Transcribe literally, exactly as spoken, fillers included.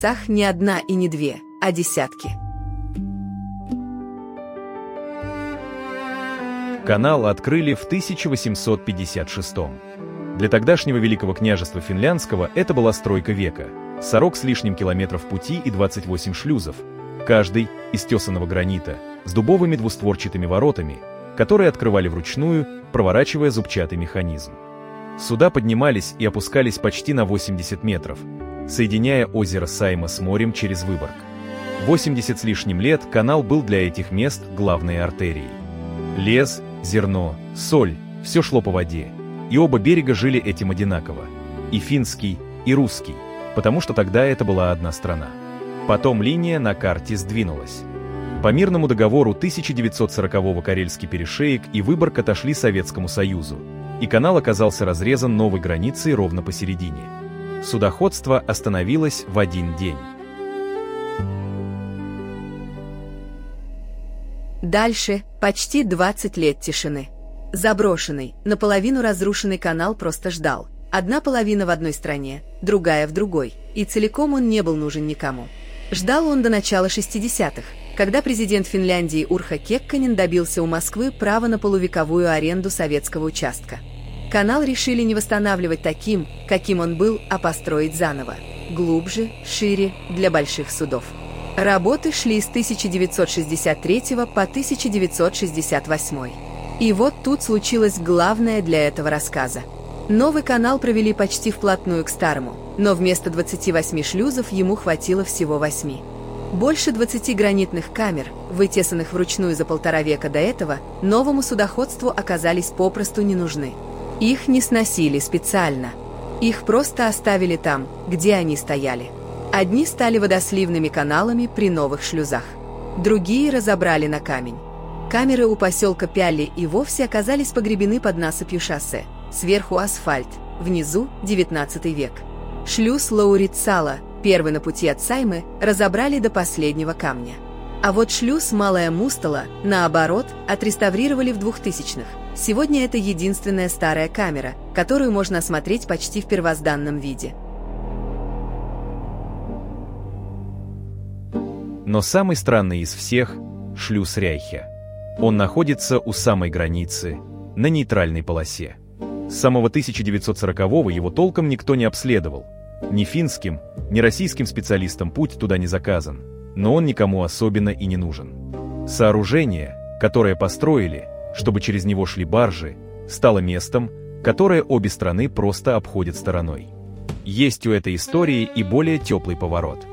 Сах не одна и не две, а десятки. Канал открыли в тысяча восемьсот пятьдесят шестом. Для тогдашнего Великого княжества Финляндского это была стройка века. сорок с лишним километров пути и двадцать восемь шлюзов, каждый из тесаного гранита, с дубовыми двустворчатыми воротами, которые открывали вручную, проворачивая зубчатый механизм. Суда поднимались и опускались почти на восемьдесят метров, соединяя озеро Сайма с морем через Выборг. восемьдесят с лишним лет канал был для этих мест главной артерией. Лес, зерно, соль – все шло по воде, и оба берега жили этим одинаково – и финский, и русский, потому что тогда это была одна страна. Потом линия на карте сдвинулась. По мирному договору тысяча девятьсот сорокового Карельский перешеек и Выборг отошли Советскому Союзу, и канал оказался разрезан новой границей ровно посередине. Судоходство остановилось в один день. Дальше почти двадцать лет тишины. Заброшенный, наполовину разрушенный канал просто ждал. Одна половина в одной стране, другая в другой, и целиком он не был нужен никому. Ждал он до начала шестидесятых, когда президент Финляндии Урхо Кекконен добился у Москвы права на полувековую аренду советского участка. Канал решили не восстанавливать таким, каким он был, а построить заново. Глубже, шире, для больших судов. Работы шли с тысяча девятьсот шестьдесят третьего по тысяча девятьсот шестьдесят восьмой. И вот тут случилось главное для этого рассказа. Новый канал провели почти вплотную к старому, но вместо двадцати восьми шлюзов ему хватило всего восьми. Больше двадцати гранитных камер, вытесанных вручную за полтора века до этого, новому судоходству оказались попросту не нужны. Их не сносили специально. Их просто оставили там, где они стояли. Одни стали водосливными каналами при новых шлюзах. Другие разобрали на камень. Камеры у поселка Пяли и вовсе оказались погребены под насыпью шоссе. Сверху асфальт, внизу девятнадцатый век. Шлюз Лауритсала, первый на пути от Саймы, разобрали до последнего камня. А вот шлюз Малая Мустала, наоборот, отреставрировали в двухтысячных. Сегодня это единственная старая камера, которую можно осмотреть почти в первозданном виде. Но самый странный из всех – шлюз Ряйхе. Он находится у самой границы, на нейтральной полосе. С самого тысяча девятьсот сорокового его толком никто не обследовал. Ни финским, ни российским специалистам путь туда не заказан, но он никому особенно и не нужен. Сооружение, которое построили, чтобы через него шли баржи, стало местом, которое обе страны просто обходят стороной. Есть у этой истории и более теплый поворот.